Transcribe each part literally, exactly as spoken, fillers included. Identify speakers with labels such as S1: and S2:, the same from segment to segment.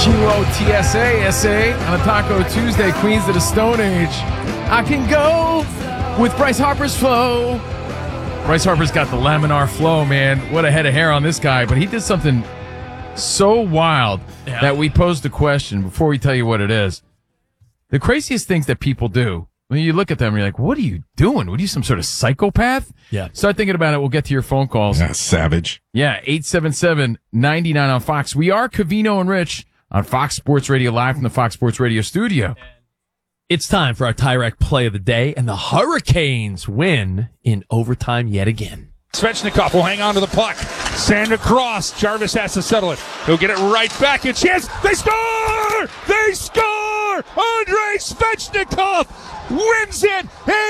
S1: Q O T S A S A on a Taco Tuesday, Queens of the Stone Age. I can go with Bryce Harper's flow. Bryce Harper's got the laminar flow, man. What a head of hair on this guy. But he did something so wild yeah. that we posed a question before we tell you what it is. The craziest things that people do, when you look at them, you're like, what are you doing? What are you, some sort of psychopath? Yeah. Start thinking about it. We'll get to your phone calls.
S2: Yeah, savage.
S1: Yeah, eight seven seven, nine nine on Fox. We are Covino and Rich on Fox Sports Radio, live from the Fox Sports Radio studio.
S3: It's time for our Tyrek play of the day, and the Hurricanes win in overtime yet again.
S4: Svechnikov will hang on to the puck. Sand across. Jarvis has to settle it. He'll get it right back. A chance. They score! They score! Andrei Svechnikov wins it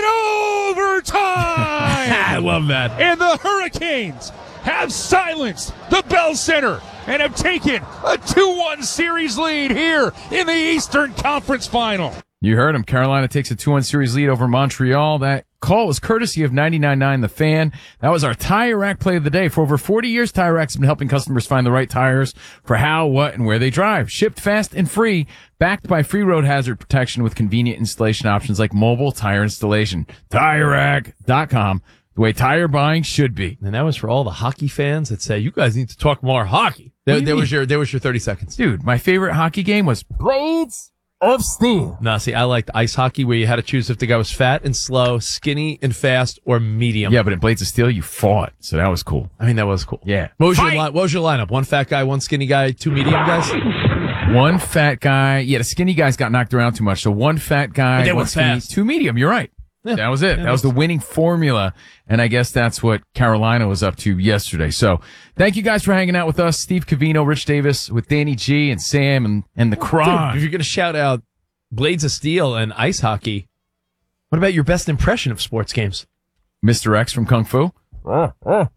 S4: in overtime!
S3: I love that.
S4: And the Hurricanes have silenced the Bell Center and have taken a two one series lead here in the Eastern Conference Final.
S1: You heard him. Carolina takes a two one series lead over Montreal. That call was courtesy of ninety-nine point nine The Fan. That was our Tire Rack play of the day. For over forty years, Tire Rack's been helping customers find the right tires for how, what, and where they drive. Shipped fast and free, backed by free road hazard protection with convenient installation options like mobile tire installation. Tire Rack dot com. The way tire buying should be.
S3: And that was for all the hockey fans that say, you guys need to talk more hockey. There, there was your, there was your thirty seconds.
S1: Dude, my favorite hockey game was Blades of Steel.
S3: No, see, I liked ice hockey where you had to choose if the guy was fat and slow, skinny and fast, or medium.
S1: Yeah, but in Blades of Steel, you fought. So that was cool.
S3: I mean, that was cool.
S1: Yeah.
S3: What was, your, li- what was your lineup? One fat guy, one skinny guy, two medium guys?
S1: One fat guy. Yeah, the skinny guys got knocked around too much. So one fat guy,
S3: but they
S1: one
S3: were
S1: skinny,
S3: fast.
S1: two medium. You're right. Yeah. That was it. Yeah, that was the winning formula. And I guess that's what Carolina was up to yesterday. So thank you guys for hanging out with us. Steve Covino, Rich Davis with Danny G and Sam and, and the Cron.
S3: Dude, if you're going to shout out Blades of Steel and ice hockey, what about your best impression of sports games?
S1: Mister X from Kung Fu?
S3: No,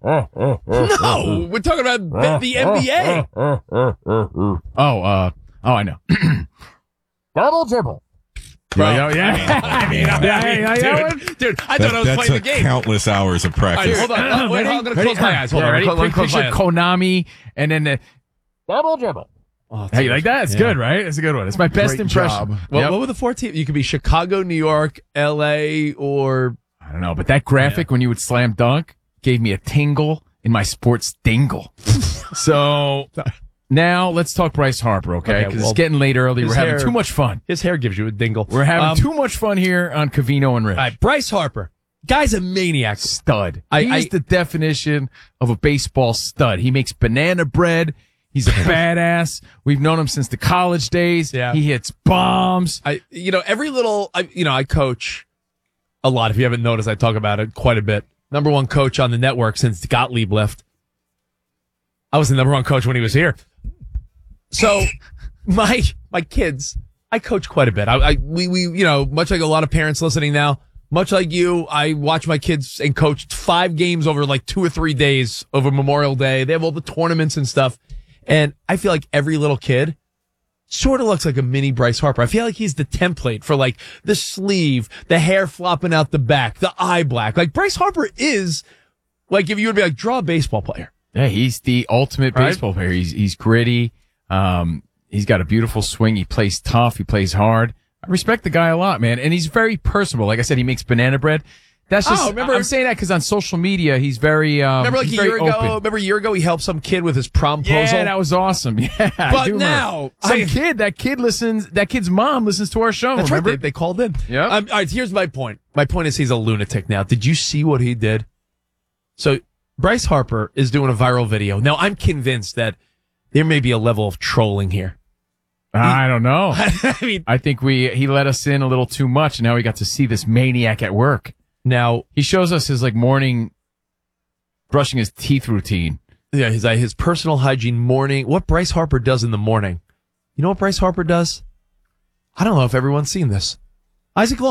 S3: we're talking about the N B A.
S1: Oh, uh, oh, I know.
S5: Double dribble.
S1: Bro, yeah, yeah.
S3: I mean, I mean, yeah, yeah, yeah, dude, dude, I
S2: that,
S3: thought I was playing the game.
S2: Countless hours of practice.
S3: Right, hold on. Wait, I'm going to close my eyes. Hold
S1: yeah,
S3: on. Ready?
S1: Ready?
S3: Close
S1: Picture Konami and then the
S5: double dribble.
S3: Oh,
S1: hey, you like that? It's yeah. good, right? It's a good one. It's my best
S2: Great
S1: impression.
S2: Job.
S3: Well,
S1: yep.
S3: What were the four teams? You could be Chicago, New York, L A, or
S1: I don't know. But that graphic yeah. when you would slam dunk gave me a tingle in my sports dingle. So now let's talk Bryce Harper, okay? Because okay, well, it's getting late early. We're having hair, too much fun.
S3: His hair gives you a dingle.
S1: We're having
S3: um,
S1: too much fun here on Covino and Rich.
S3: All right, Bryce Harper. Guy's a maniac.
S1: Stud.
S3: I,
S1: He's
S3: I,
S1: the definition of a baseball stud. He makes banana bread. He's a badass. We've known him since the college days.
S3: Yeah.
S1: He hits bombs.
S3: I, you know, every little, I, you know, I coach a lot. If you haven't noticed, I talk about it quite a bit. Number one coach on the network since Gottlieb left. I was the number one coach when he was here. So my, my kids, I coach quite a bit. I, I, we, we, you know, much like a lot of parents listening now, much like you, I watch my kids and coached five games over like two or three days over Memorial Day. They have all the tournaments and stuff. And I feel like every little kid sort of looks like a mini Bryce Harper. I feel like he's the template for like the sleeve, the hair flopping out the back, the eye black. Like Bryce Harper is like if you would be like, draw a baseball player.
S1: Yeah, he's the ultimate
S3: right?
S1: baseball player. He's he's gritty. Um, he's got a beautiful swing. He plays tough. He plays hard. I respect the guy a lot, man. And he's very personable. Like I said, he makes banana bread. That's just,
S3: oh, remember,
S1: I'm saying that because on social media, he's very, um,
S3: remember like a year ago,
S1: open.
S3: remember a year ago, he helped some kid with his promposal?
S1: Yeah, that was awesome. Yeah.
S3: But now,
S1: some
S3: I,
S1: kid, that kid listens, that kid's mom listens to our show.
S3: That's
S1: remember?
S3: right. They, they called in.
S1: Yeah.
S3: Um, all right. Here's my point. My point is he's a lunatic now. Did you see what he did? So Bryce Harper is doing a viral video. Now I'm convinced that there may be a level of trolling here.
S1: I don't know.
S3: I mean,
S1: I think we, he let us in a little too much and now we got to see this maniac at work.
S3: Now
S1: he shows us his like morning brushing his teeth routine.
S3: Yeah, his his personal hygiene morning. What Bryce Harper does in the morning. You know what Bryce Harper does? I don't know if everyone's seen this. Isaac